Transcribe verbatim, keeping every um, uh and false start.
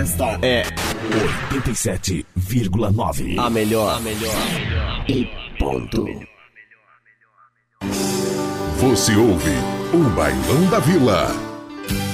Esta é oitenta e sete vírgula nove. A melhor. A melhor. E ponto. Você ouve o Bailão da Vila.